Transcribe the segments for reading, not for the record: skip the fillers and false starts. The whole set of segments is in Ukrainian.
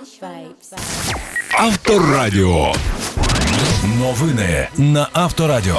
Авторадіо. Новини на Авторадіо.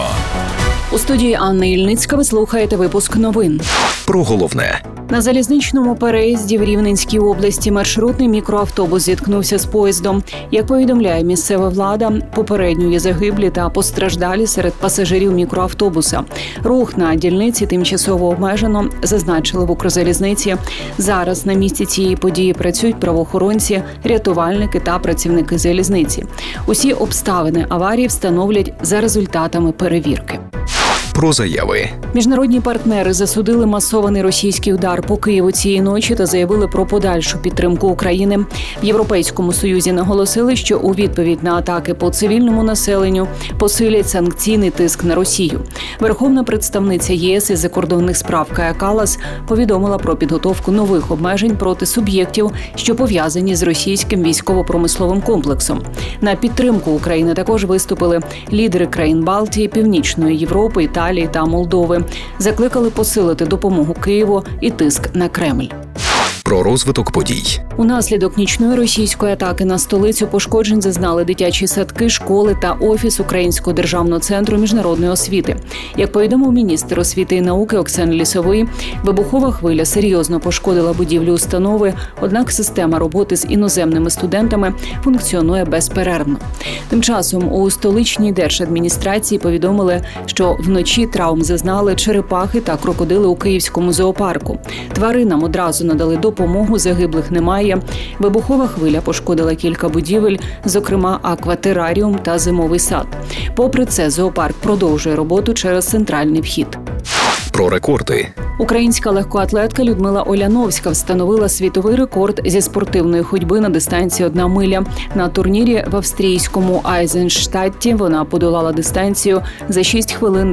У студії Анна Ільницька ви слухаєте випуск новин. Про головне. На залізничному переїзді в Рівненській області маршрутний мікроавтобус зіткнувся з поїздом. Як повідомляє місцева влада, попередньо є загиблі та постраждалі серед пасажирів мікроавтобуса. Рух на дільниці тимчасово обмежено, зазначили в Укрзалізниці. Зараз на місці цієї події працюють правоохоронці, рятувальники та працівники залізниці. Усі обставини аварії встановлять за результатами перевірки. Про заяви. Міжнародні партнери засудили масований російський удар по Києву цієї ночі та заявили про подальшу підтримку України. В Європейському Союзі наголосили, що у відповідь на атаки по цивільному населенню посилять санкційний тиск на Росію. Верховна представниця ЄС із закордонних справ Кая Каллас повідомила про підготовку нових обмежень проти суб'єктів, що пов'язані з російським військово-промисловим комплексом. На підтримку України також виступили лідери країн Балтії, Північної Європи, Італії та Молдови. Закликали посилити допомогу Києву і тиск на Кремль. Про розвиток подій. Унаслідок нічної російської атаки на столицю пошкоджень зазнали дитячі садки, школи та офіс Українського державного центру міжнародної освіти. Як повідомив міністр освіти і науки Оксен Лісовий, вибухова хвиля серйозно пошкодила будівлю установи, однак система роботи з іноземними студентами функціонує безперервно. Тим часом у столичній держадміністрації повідомили, що вночі травм зазнали черепахи та крокодили у Київському зоопарку. Тваринам одразу надали допомогу, загиблих немає. Вибухова хвиля пошкодила кілька будівель, зокрема акватераріум та зимовий сад. Попри це, зоопарк продовжує роботу через центральний вхід. Про рекорди. Українська легкоатлетка Людмила Оляновська встановила світовий рекорд зі спортивної ходьби на дистанції 1 миля. На турнірі в австрійському Айзенштадті вона подолала дистанцію за 6 хвилин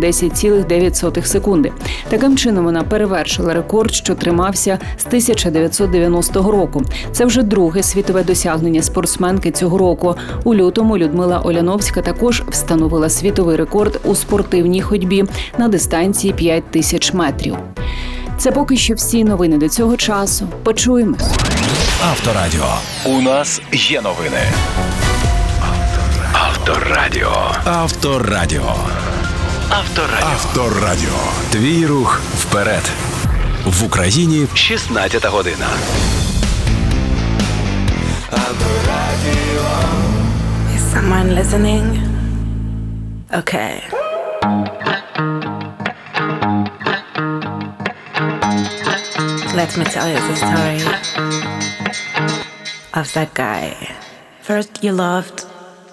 10,9 секунди. Таким чином вона перевершила рекорд, що тримався з 1990 року. Це вже друге світове досягнення спортсменки цього року. У лютому Людмила Оляновська також встановила світовий рекорд у спортивній ходьбі на дистанції 5000 метрів. Це поки що всі новини до цього часу. Почуємось. Авторадіо. У нас є новини. Авторадіо. Авторадіо. Авторадіо. Авторадіо. Твій рух вперед. В Україні 16 година. Авторадіо. Is someone listening? Okay. Let me tell you the story of that guy. First you loved,